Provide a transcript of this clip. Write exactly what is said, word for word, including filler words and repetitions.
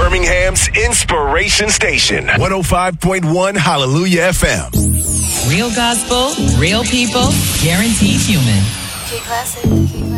Birmingham's inspiration station. one oh five point one Hallelujah F M. Real gospel, real people, guaranteed human. K Classic. K Classic.